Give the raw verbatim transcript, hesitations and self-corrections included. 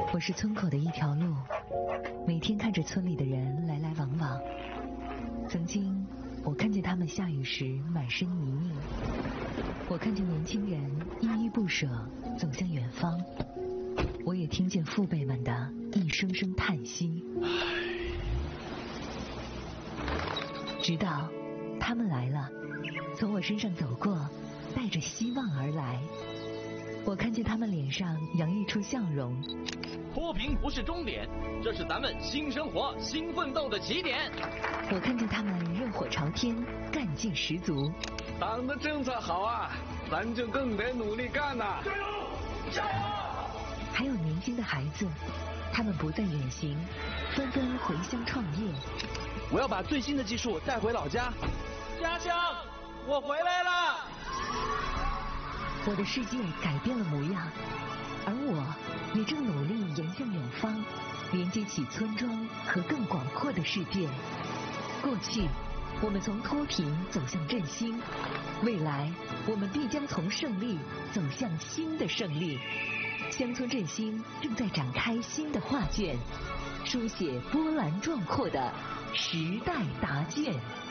我是村口的一条路，每天看着村里的人来来往往。曾经，我看见他们下雨时满身泥泞，我看见年轻人依依不舍走向远方，我也听见父辈们的一声声叹息。直到他们来了，从我身上走过，带着希望而来。我看见他们脸上洋溢出笑容。 脱贫不是终点，这是咱们新生活、新奋斗的起点。 我看见他们热火朝天，干劲十足。 党的政策好啊，咱就更得努力干呐！ 加油！加油！ 还有年轻的孩子，他们不再远行，纷纷回乡创业。 我要把最新的技术带回老家。 家乡，我回来了！ 我的世界改变了模样，而我也正努力迎向远方，连接起村庄和更广阔的世界。过去，我们从脱贫走向振兴，未来，我们必将从胜利走向新的胜利。乡村振兴正在展开新的画卷，书写波澜壮阔的时代答卷。